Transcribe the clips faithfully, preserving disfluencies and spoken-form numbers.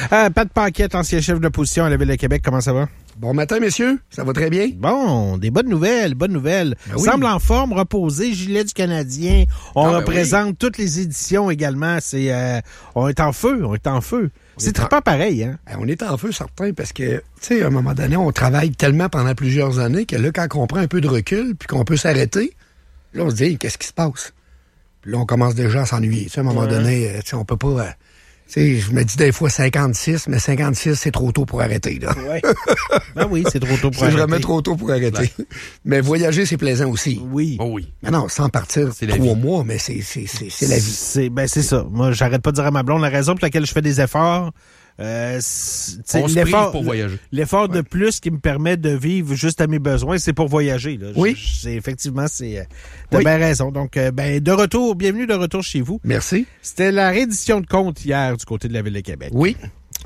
Euh, Pat Paquette, ancien chef de l'opposition à la Ville de Québec, comment ça va? Bon matin, messieurs. Ça va très bien? Bon, des bonnes nouvelles, bonnes nouvelles. Ben oui. Semble en forme, reposé, gilet du Canadien. On ah, ben représente oui. toutes les éditions également. C'est, euh, on est en feu, on est en feu. On C'est très pas pareil, hein? Ben, on est en feu, certain, parce que, tu sais, à un moment donné, on travaille tellement pendant plusieurs années que là, quand on prend un peu de recul puis qu'on peut s'arrêter, là, on se dit, qu'est-ce qui se passe? Puis là, on commence déjà à s'ennuyer. Tu sais, à un moment ouais. donné, tu sais, on peut pas... Euh, tu sais, je me dis des fois cinquante-six, mais cinquante-six, c'est trop tôt pour arrêter, là. Ouais. Ben oui, c'est trop tôt pour c'est arrêter. C'est vraiment trop tôt pour arrêter. Ouais. Mais voyager, c'est plaisant aussi. Oui. Oh oui. Mais non, sans partir c'est trois mois, mais c'est, c'est, c'est, c'est la vie. C'est, ben, c'est ça. Moi, j'arrête pas de dire à ma blonde la raison pour laquelle je fais des efforts. Euh, on se prive pour voyager. L'effort ouais. de plus qui me permet de vivre juste à mes besoins, c'est pour voyager. Là. Oui. Je, c'est, effectivement, c'est... Euh, t'as oui. bien raison. Donc, euh, ben, de retour, bienvenue de retour chez vous. Merci. C'était la réédition de compte hier du côté de la Ville de Québec. Oui.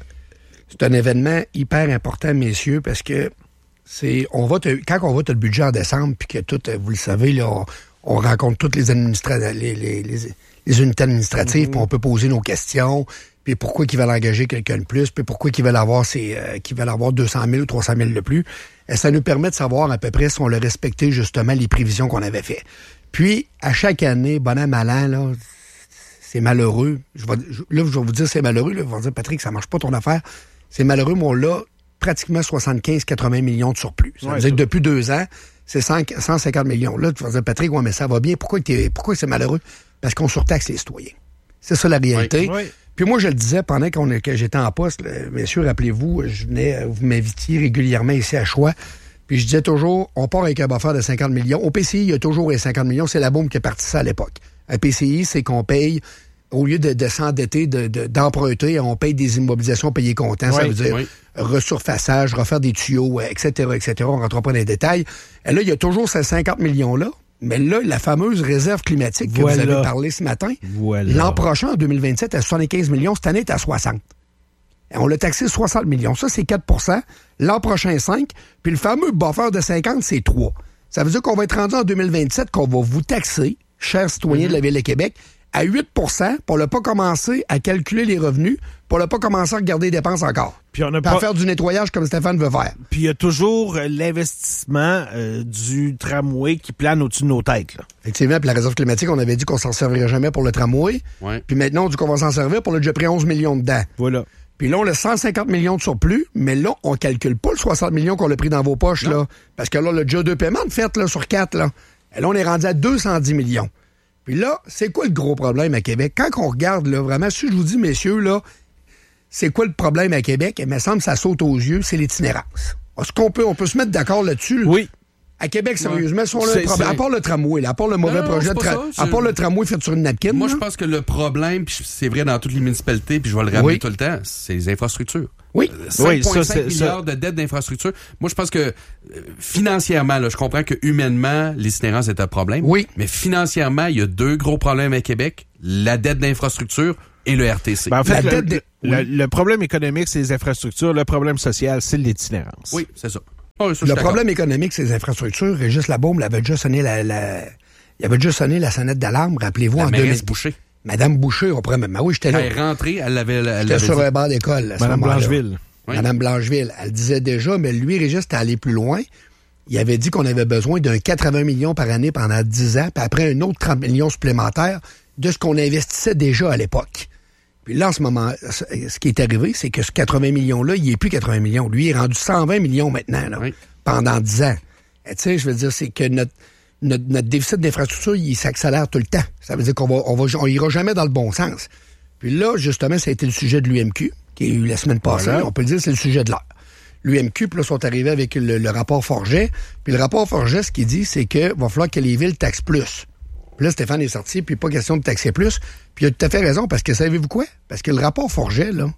C'est un événement hyper important, messieurs, parce que c'est on vote quand on vote le budget en décembre, puis que tout, vous le savez, là, on, on rencontre toutes les, administra- les, les, les, les unités administratives, mm-hmm. puis on peut poser nos questions, puis pourquoi ils veulent engager quelqu'un de plus, puis pourquoi ils veulent avoir ces, euh, qu'ils veulent avoir deux cent mille ou trois cent mille de plus. Et ça nous permet de savoir à peu près si on a respecté justement les prévisions qu'on avait faites. Puis, à chaque année, bon an, mal an, là, c'est malheureux. Je vais, je, là, je vais vous dire c'est malheureux. Là, vous allez dire, Patrick, ça marche pas ton affaire. C'est malheureux, mais on l'a pratiquement soixante-quinze à quatre-vingts millions de surplus. Ça ouais, veut dire que depuis deux ans, c'est cent cinquante millions. Là, tu vas dire, Patrick, ouais, mais ça va bien. Pourquoi, t'es, pourquoi c'est malheureux? Parce qu'on surtaxe les citoyens. C'est ça la réalité. Oui, oui. Puis moi, je le disais pendant qu'on, que j'étais en poste, là, messieurs, rappelez-vous, je venais, vous m'invitiez régulièrement ici à Choix. Puis je disais toujours, on part avec un buffer de cinquante millions. Au P C I, il y a toujours les cinquante millions. C'est la bombe qui est partie ça à l'époque. Un P C I, c'est qu'on paye, au lieu de, de s'endetter, de, de, d'emprunter, on paye des immobilisations payées comptant. Oui, ça veut dire oui. resurfaçage, refaire des tuyaux, et cetera, et cetera. On ne rentre pas dans les détails. Et là, il y a toujours ces cinquante millions-là. Mais là, la fameuse réserve climatique que voilà. vous avez parlé ce matin, voilà. l'an prochain, en deux mille vingt-sept, à soixante-quinze millions. Cette année, est à soixante. Et on l'a taxé soixante millions. Ça, c'est quatre pour cent. L'an prochain, cinq. Puis le fameux buffer de cinquante, c'est trois. Ça veut dire qu'on va être rendu en deux mille vingt-sept, qu'on va vous taxer, chers citoyens mm-hmm. de la Ville de Québec, à huit pour cent pour ne pas commencer à calculer les revenus, pour ne pas commencer à regarder les dépenses encore. Puis on a pas... pas... faire du nettoyage comme Stéphane veut faire. Puis il y a toujours l'investissement euh, du tramway qui plane au-dessus de nos têtes. Là. Effectivement, puis la réserve climatique, on avait dit qu'on s'en servirait jamais pour le tramway. Ouais. Puis maintenant, on dit qu'on va s'en servir pour le déjà pris onze millions dedans. Voilà. Puis là, on a cent cinquante millions de surplus, mais là, on calcule pas le soixante millions qu'on a pris dans vos poches, non. là. Parce que là, le déjà deux paiements de fait là, sur quatre, là. Et là, on est rendu à deux cent dix millions. Puis là, c'est quoi le gros problème à Québec? Quand on regarde, là, vraiment, si je vous dis, messieurs, là, c'est quoi le problème à Québec? Il me semble que ça saute aux yeux, c'est l'itinérance. Est-ce qu'on peut, on peut se mettre d'accord là-dessus? Là? Oui. À Québec, sérieusement, si on a un problème, à part le tramway, là, à part le mauvais non, projet de tra- à part le tramway fait sur une napkin. Moi, là. je pense que le problème, puis c'est vrai dans toutes les municipalités, puis je vais le rappeler oui. tout le temps, c'est les infrastructures. Oui. cinq virgule cinq milliards de dettes d'infrastructures. Moi, je pense que euh, financièrement, là, je comprends que humainement, l'itinérance est un problème. Oui. Mais financièrement, il y a deux gros problèmes à Québec. La dette d'infrastructure et le R T C. Ben en fait, le, de... le, oui. le problème économique, c'est les infrastructures. Le problème social, c'est l'itinérance. Oui, c'est ça. Oh, ça le problème économique, c'est les infrastructures. Régis Labaume avait déjà sonné la, la... Il avait déjà sonné la sonnette d'alarme, rappelez-vous, la en mairesse deux mille... Boucher. Madame Boucher, on pourrait même... Ah oui, j'étais là. Elle est rentrée, elle l'avait... Elle j'étais l'avait sur dit. un banc d'école. Madame Blancheville. Oui. Madame Blancheville. Elle disait déjà, mais lui, Régis, était allé plus loin. Il avait dit qu'on avait besoin d'un quatre-vingts millions par année pendant dix ans, puis après un autre trente millions supplémentaires de ce qu'on investissait déjà à l'époque. Puis là, en ce moment, ce qui est arrivé, c'est que ce quatre-vingts millions-là, il n'est plus quatre-vingts millions. Lui, il est rendu cent vingt millions maintenant, là, oui. pendant dix ans. Tu sais, je veux dire, c'est que notre, notre, notre déficit d'infrastructure, il s'accélère tout le temps. Ça veut dire qu'on va, on va, on ira jamais dans le bon sens. Puis là, justement, ça a été le sujet de l'U M Q, qui a eu la semaine passée. Voilà. On peut le dire, c'est le sujet de l'heure. L'U M Q, puis là, sont arrivés avec le, le rapport Forget. Puis le rapport Forget, ce qu'il dit, c'est qu'il va falloir que les villes taxent plus. Puis là, Stéphane est sorti, puis pas question de taxer plus. Puis il a tout à fait raison, parce que savez-vous quoi? Parce que le rapport Forget, là,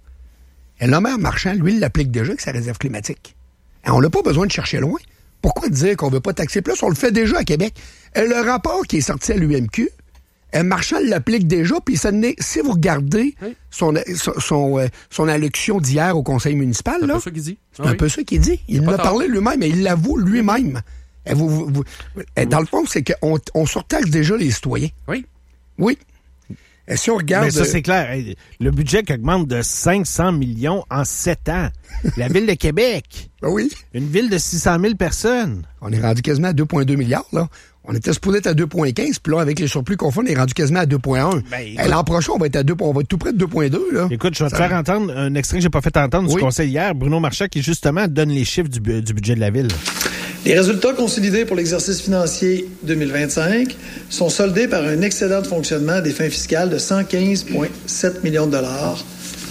le maire Marchand, lui, il l'applique déjà avec sa réserve climatique. Et on n'a pas besoin de chercher loin. Pourquoi dire qu'on ne veut pas taxer plus? On le fait déjà à Québec. Et le rapport qui est sorti à l'U M Q, Marchand l'applique déjà, puis ça n'est, si vous regardez oui. son, son, son, euh, son allocution d'hier au conseil municipal, c'est là, un peu ça qu'il dit. C'est ah, un oui. peu ça qu'il dit. Il en a parlé lui-même, et il l'avoue lui-même. Et vous, vous, vous, et dans le fond, c'est qu'on on surtaxe déjà les citoyens. Oui. Oui. Et si on regarde... Mais ça, c'est clair. Le budget qui augmente de cinq cents millions en sept ans. La Ville de Québec. Ben oui. Une ville de six cent mille personnes. On est rendu quasiment à deux virgule deux milliards, là. On était supposé être à deux virgule quinze, puis là, avec les surplus qu'on fait, on est rendu quasiment à deux virgule un. Ben, écoute, l'an prochain, on va être à deux, on va être tout près de deux virgule deux, là. Écoute, je vais te faire entendre un extrait que j'ai pas fait entendre oui. du conseil hier. Bruno Marchand, qui justement donne les chiffres du, du budget de la Ville. Les résultats consolidés pour l'exercice financier deux mille vingt-cinq sont soldés par un excédent de fonctionnement des fins fiscales de cent quinze virgule sept millions de dollars,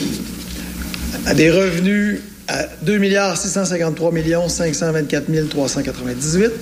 à des revenus à deux milliards six cent cinquante-trois millions cinq cent vingt-quatre mille trois cent quatre-vingt-dix-huit,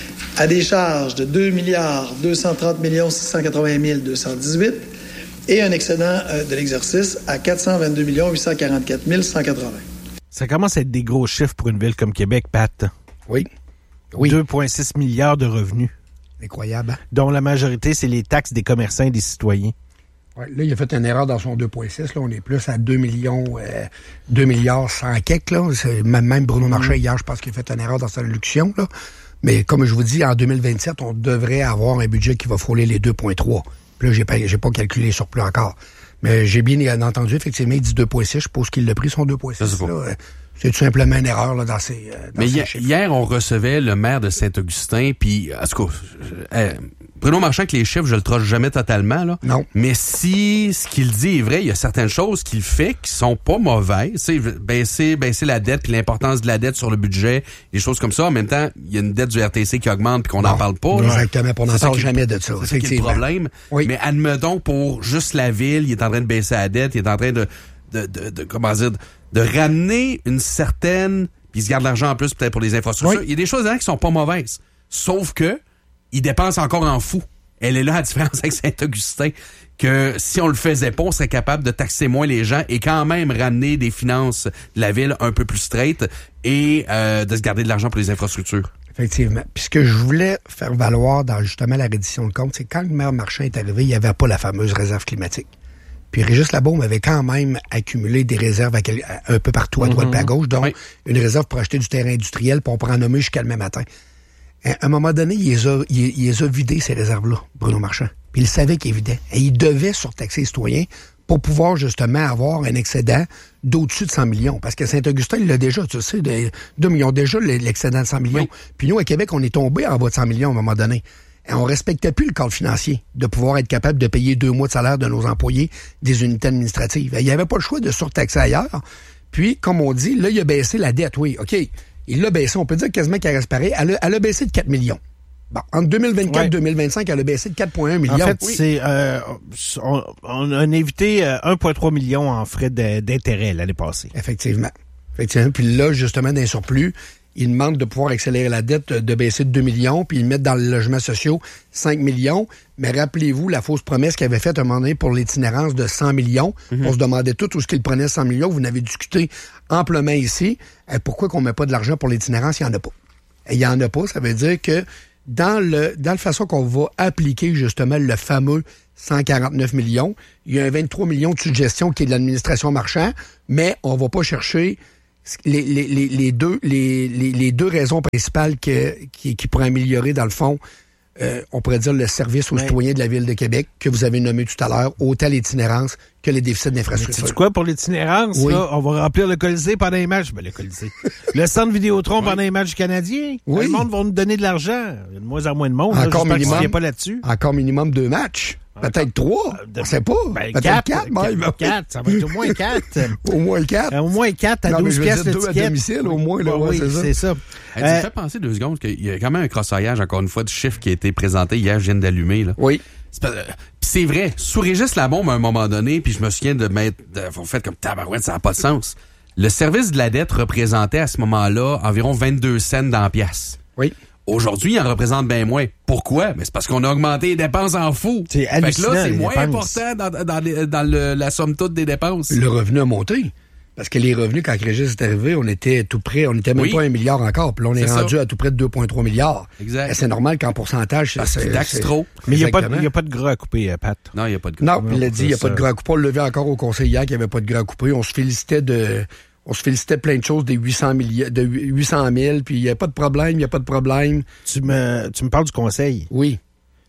à des charges de deux milliards deux cent trente millions six cent quatre-vingt mille deux cent dix-huit et un excédent de l'exercice à quatre cent vingt-deux millions huit cent quarante-quatre mille cent quatre-vingts. Ça commence à être des gros chiffres pour une ville comme Québec, Pat. Oui. Oui. deux virgule six milliards de revenus. Incroyable. Hein? Dont la majorité, c'est les taxes des commerçants et des citoyens. Ouais, là, il a fait une erreur dans son deux virgule six. Là, on est plus à deux millions, euh, deux milliards cent quelques. Là. C'est, même Bruno Marchand, mmh. hier, je pense qu'il a fait une erreur dans sa réduction. Là. Mais comme je vous dis, en deux mille vingt-sept, on devrait avoir un budget qui va frôler les deux virgule trois. Puis là, j'ai pas, j'ai pas calculé les surplus encore. Mais j'ai bien entendu, effectivement, il dit deux virgule six. Je suppose qu'il l'a pris, son deux virgule six. Là. C'est tout simplement une erreur là, dans ces euh, dans Mais ces hier, hier, on recevait le maire de Saint-Augustin, puis, en tout cas, euh, Bruno Marchand, avec les chiffres, je le troche jamais totalement, là. Non. Mais si ce qu'il dit est vrai, il y a certaines choses qu'il fait qui sont pas mauvaises. C'est baisser, baisser la dette, puis l'importance de la dette sur le budget, des choses comme ça. En même temps, il y a une dette du R T C qui augmente, puis qu'on n'en parle pas. Exactement, puis on n'en parle jamais de ça. C'est ça qui est le problème. Oui. Mais admettons, pour juste la ville, il est en train de baisser la dette, il est en train de, de, de, de comment dire, de, de ramener une certaine, puis il se garde l'argent en plus peut-être pour les infrastructures. Oui. Il y a des choses là qui sont pas mauvaises. Sauf que, il dépense encore en fou. Elle est là, à différence avec Saint-Augustin, que si on le faisait pas, on serait capable de taxer moins les gens et quand même ramener des finances de la ville un peu plus straight et euh, de se garder de l'argent pour les infrastructures. Effectivement. Puis ce que je voulais faire valoir dans justement la reddition de compte, c'est quand le maire Marchand est arrivé, il n'y avait pas la fameuse réserve climatique. Puis Régis Labaume avait quand même accumulé des réserves à quel, à, un peu partout, à droite et à gauche, donc oui. une réserve pour acheter du terrain industriel, puis on pourrait en nommer jusqu'à le même matin. À un moment donné, il les a, il, il les a vidées, ces réserves-là, Bruno Marchand. Puis il savait qu'il évidait. Et il devait surtaxer les citoyens pour pouvoir justement avoir un excédent d'au-dessus de cent millions. Parce que Saint-Augustin, il l'a déjà, tu sais, de, deux millions déjà l'excédent de cent millions. Oui. Puis nous, à Québec, on est tombé en bas de cent millions à un moment donné. Et on respectait plus le cadre financier de pouvoir être capable de payer deux mois de salaire de nos employés des unités administratives. Et il n'y avait pas le choix de surtaxer ailleurs. Puis, comme on dit, là, il a baissé la dette. Oui, OK. Il l'a baissé. On peut dire quasiment qu'elle reste pareil. Elle a, elle a baissé de quatre millions. Bon, entre deux mille vingt-quatre et deux mille vingt-cinq, elle a baissé de quatre virgule un millions. En fait, oui. c'est euh, on, on a évité euh, un virgule trois million en frais de, d'intérêt l'année passée. Effectivement. Effectivement. Puis là, justement, d'un surplus, il demande de pouvoir accélérer la dette, de baisser de deux millions, puis ils mettent dans le logement social cinq millions. Mais rappelez-vous la fausse promesse qu'il avait faite à un moment donné pour l'itinérance de cent millions. Mm-hmm. On se demandait tout où est-ce qu'il prenait cent millions. Vous en avez discuté amplement ici. Et pourquoi qu'on met pas de l'argent pour l'itinérance? Il n'y en a pas. Et il n'y en a pas, ça veut dire que dans le dans la façon qu'on va appliquer justement le fameux cent quarante-neuf millions, il y a un vingt-trois millions de suggestions qui est de l'administration Marchand, mais on va pas chercher les, les, les, les, deux, les, les, les deux raisons principales que, qui, qui pourraient améliorer, dans le fond, euh, on pourrait dire le service aux ouais. citoyens de la Ville de Québec, que vous avez nommé tout à l'heure, autant l'itinérance que les déficits d'infrastructure. C'est quoi pour l'itinérance? Oui. Là, on va remplir le Colisée pendant les matchs. Ben, le Colisée. Le centre Vidéotron oui. pendant les matchs canadiens. Oui. Le monde va nous donner de l'argent. Il y a de moins en moins de monde. Encore là, minimum. Qu'il pas là-dessus. Encore minimum deux matchs. Peut-être trois. De, on sait pas. Ben, Peut-être quatre. quatre, même. Quatre. Ça va être au moins quatre. au moins quatre. Euh, au moins quatre à non, douze piastres deux à domicile, au moins. Là, oui, ouais, c'est, c'est ça. ça. Hey, euh, ça me fait penser deux secondes qu'il y a quand même un crossoyage, encore une fois, du chiffre qui a été présenté hier, je viens d'allumer. Là. Oui. C'est, pas, euh, c'est vrai. Sous Régis Labaume, à un moment donné, puis je me souviens de mettre... Vous faites comme tabarouette, ça n'a pas de sens. Le service de la dette représentait à ce moment-là environ vingt-deux cents dans la pièce. Oui. Aujourd'hui, il en représente bien moins. Pourquoi? Mais c'est parce qu'on a augmenté les dépenses en fou. C'est hallucinant. Fait que là, c'est moins dépenses. important dans, dans, les, dans le, la somme toute des dépenses. Le revenu a monté. Parce que les revenus, quand Régis est arrivé, on était tout près, on n'était même oui. pas un milliard encore. Puis là, on est, est rendu ça. à tout près de deux virgule trois milliards. Exact. Et c'est normal qu'en pourcentage, c'est... Parce qu'il taxe trop. Mais il n'y a, a pas de gras à couper, Pat. Non, il n'y a pas de gras. Non, il l'a dit, il n'y a pas de gras à couper. On le levait encore au conseil hier qu'il n'y avait pas de gras à couper. On se félicitait de... On se félicitait plein de choses des huit cents mille, de huit cent mille, puis il n'y a pas de problème, il n'y a pas de problème. Tu me, tu me parles du conseil. Oui.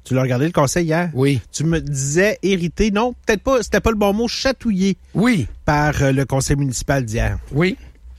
Tu l'as regardé, le conseil, hier? Oui. Tu me disais irrité. Non, peut-être pas, c'était pas le bon mot, chatouillé. Oui. Par euh, le conseil municipal d'hier. Oui.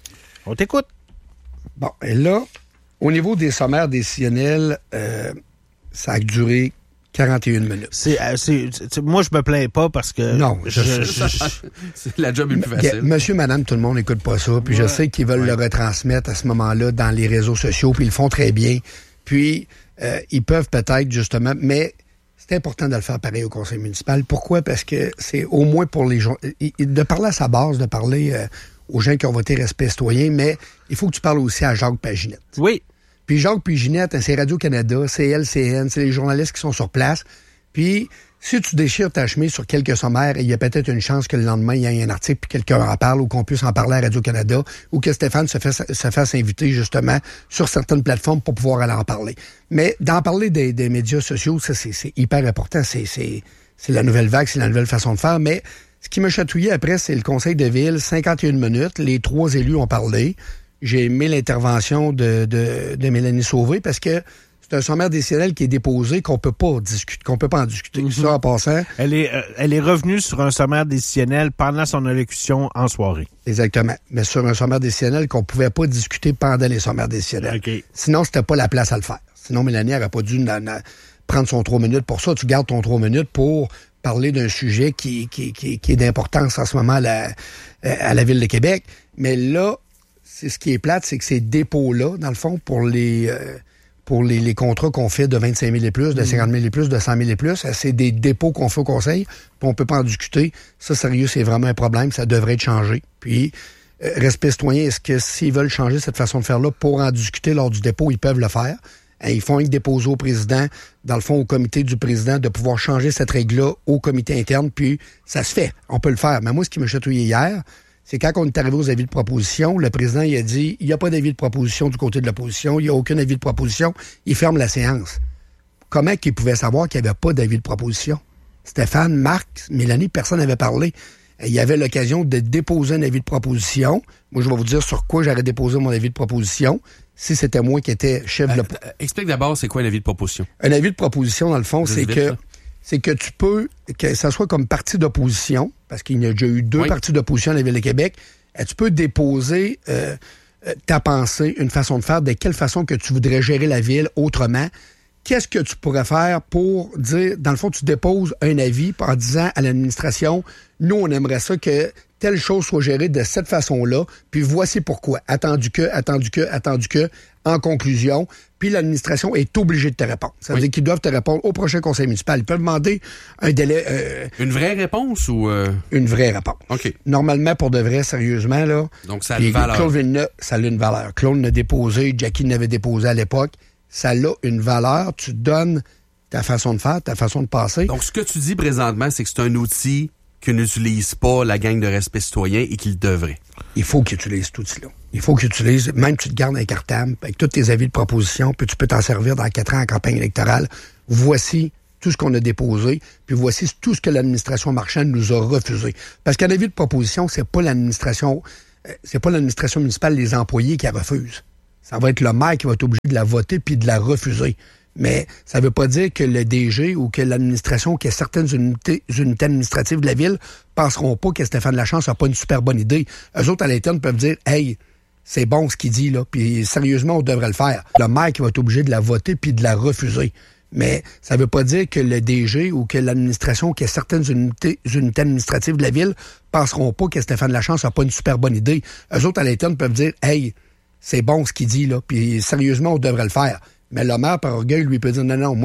On t'écoute. Bon, et là, au niveau des sommaires décisionnels, euh, ça a duré quarante et une minutes. C'est, euh, c'est, c'est, moi, je me plains pas parce que... Non, je, je, je, je, c'est la job est plus facile. Monsieur, madame, tout le monde n'écoute pas ça. Puis ouais. je sais qu'ils veulent ouais. le retransmettre à ce moment-là dans les réseaux sociaux, puis ils le font très bien. Puis, euh, ils peuvent peut-être, justement, mais c'est important de le faire pareil au conseil municipal. Pourquoi? Parce que c'est au moins pour les gens... De parler à sa base, de parler euh, aux gens qui ont voté Respect citoyen, mais il faut que tu parles aussi à Jacques Paginette. Oui. Puis Jacques Paginette, c'est Radio-Canada, c'est L C N, c'est les journalistes qui sont sur place. Puis, si tu déchires ta chemise sur quelques sommaires, il y a peut-être une chance que le lendemain, il y ait un article, puis quelqu'un en parle, ou qu'on puisse en parler à Radio-Canada, ou que Stéphane se fasse, se fasse inviter, justement, sur certaines plateformes pour pouvoir aller en parler. Mais d'en parler des, des médias sociaux, ça, c'est, c'est hyper important. C'est, c'est, c'est la nouvelle vague, c'est la nouvelle façon de faire. Mais ce qui m'a chatouillé après, c'est le conseil de ville, cinquante et une minutes. Les trois élus ont parlé. J'ai aimé l'intervention de, de, de Mélanie Sauvé parce que c'est un sommaire décisionnel qui est déposé qu'on peut pas discuter, qu'on peut pas en discuter. Mm-hmm. Ça, en passant. Elle est, euh, elle est revenue sur un sommaire décisionnel pendant son allocution en soirée. Exactement. Mais sur un sommaire décisionnel qu'on pouvait pas discuter pendant les sommaires décisionnels. Okay. Sinon, c'était pas la place à le faire. Sinon, Mélanie n'aurait pas dû na, na, prendre son trois minutes pour ça. Tu gardes ton trois minutes pour parler d'un sujet qui, qui, qui, qui est d'importance en ce moment à la, à la Ville de Québec. Mais là, c'est ce qui est plate, c'est que ces dépôts-là, dans le fond, pour les euh, pour les, les contrats qu'on fait de vingt-cinq mille et plus, de cinquante mille et plus, de cent mille et plus, c'est des dépôts qu'on fait au conseil, puis on peut pas en discuter. Ça, sérieux, c'est vraiment un problème, ça devrait être changé. Puis, euh, respect citoyen, est-ce que s'ils veulent changer cette façon de faire-là pour en discuter lors du dépôt, ils peuvent le faire. Et ils font un déposer au président, dans le fond, au comité du président, de pouvoir changer cette règle-là au comité interne, puis ça se fait. On peut le faire. Mais moi, ce qui m'a chatouillé hier, c'est quand on est arrivé aux avis de proposition, le président il a dit il n'y a pas d'avis de proposition du côté de l'opposition, il n'y a aucun avis de proposition, il ferme la séance. Comment qu'il pouvait savoir qu'il n'y avait pas d'avis de proposition? Stéphane, Marc, Mélanie, personne n'avait parlé. Il y avait l'occasion de déposer un avis de proposition. Moi, je vais vous dire sur quoi j'aurais déposé mon avis de proposition si c'était moi qui étais chef de... Euh, explique d'abord, c'est quoi un avis de proposition? Un avis de proposition, dans le fond, c'est que... c'est que tu peux, que ça soit comme parti d'opposition, parce qu'il y a déjà eu deux oui. partis d'opposition à la Ville de Québec, tu peux déposer euh, ta pensée, une façon de faire, de quelle façon que tu voudrais gérer la Ville autrement. Qu'est-ce que tu pourrais faire pour dire, dans le fond, tu déposes un avis en disant à l'administration, nous, on aimerait ça que telle chose soit gérée de cette façon-là, puis voici pourquoi. Attendu que, attendu que, attendu que, en conclusion, puis l'administration est obligée de te répondre. Ça veut oui. dire qu'ils doivent te répondre au prochain conseil municipal. Ils peuvent demander un délai... Euh, une vraie réponse ou... Euh... Une vraie réponse. OK. Normalement, pour de vrai, sérieusement, là... Donc, ça a une valeur. Claude Villeneuve, ça a une valeur. Claude l'a déposé, Jackie l'avait déposé à l'époque. Ça a une valeur. Tu donnes ta façon de faire, ta façon de passer. Donc, ce que tu dis présentement, c'est que c'est un outil que n'utilise pas la gang de respect citoyen et qu'il devrait. Il faut qu'ils utilisent cet outil-là. Il faut qu'ils utilisent, même tu te gardes un cartable avec tous tes avis de proposition, puis tu peux t'en servir dans quatre ans en campagne électorale. Voici tout ce qu'on a déposé, puis voici tout ce que l'administration marchande nous a refusé. Parce qu'un avis de proposition, c'est pas l'administration, c'est pas l'administration municipale, les employés qui la refusent. Ça va être le maire qui va être obligé de la voter puis de la refuser. Mais ça ne veut pas dire que le D G ou que l'administration, que certaines unités, unités administratives de la ville penseront pas que Stéphane Lachance n'a pas une super bonne idée. Eux autres, à l'interne, peuvent dire « Hey, c'est bon ce qu'il dit, là, puis sérieusement, on devrait le faire. » Le maire qui va être obligé de la voter puis de la refuser. Mais ça ne veut pas dire que le D G ou que l'administration, que certaines unités, unités administratives de la ville penseront pas que Stéphane Lachance n'a pas une super bonne idée. Eux autres, à l'interne, peuvent dire « Hey, c'est bon ce qu'il dit, là, puis sérieusement, on devrait le faire. » Mais le maire, par orgueil, lui peut dire « Non, non, moi,